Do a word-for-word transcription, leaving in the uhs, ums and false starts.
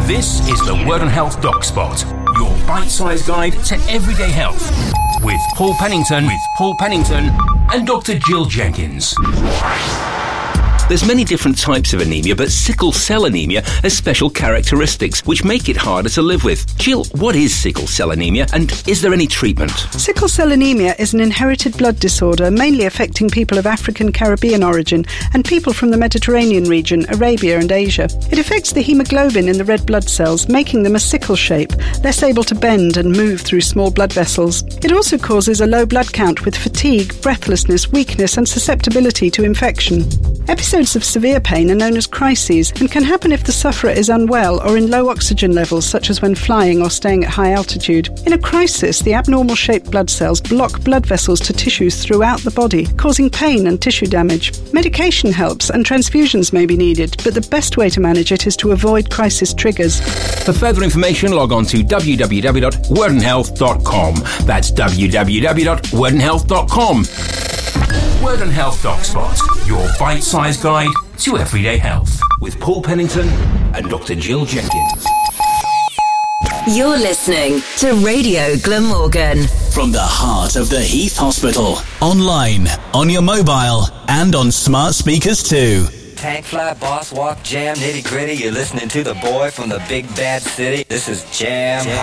This is the Word on Health Doc Spot, your bite-sized guide to everyday health, with Paul Pennington, with Paul Pennington, and Doctor Jill Jenkins. There's many different types of anemia, but sickle cell anemia has special characteristics which make it harder to live with. Jill, what is sickle cell anemia, and is there any treatment? Sickle cell anemia is an inherited blood disorder mainly affecting people of African Caribbean origin and people from the Mediterranean region, Arabia and Asia. It affects the hemoglobin in the red blood cells, making them a sickle shape, less able to bend and move through small blood vessels. It also causes a low blood count with fatigue, breathlessness, weakness and susceptibility to infection. Episodes of severe pain are known as crises and can happen if the sufferer is unwell or in low oxygen levels, such as when flying or staying at high altitude. In a crisis, the abnormal shaped blood cells block blood vessels to tissues throughout the body, causing pain and tissue damage. Medication helps and transfusions may be needed, but the best way to manage it is to avoid crisis triggers. For further information, log on to w w w dot word and health dot com. That's w w w dot word and health dot com. Word and Health Doc Spot, your bite-sized guide to everyday health, with Paul Pennington and Doctor Jill Jenkins. You're listening to Radio Glamorgan. From the heart of the Heath Hospital. Online, on your mobile, and on smart speakers too. Tank fly, boss walk, jam, nitty gritty. You're listening to the boy from the big bad city. This is Jam.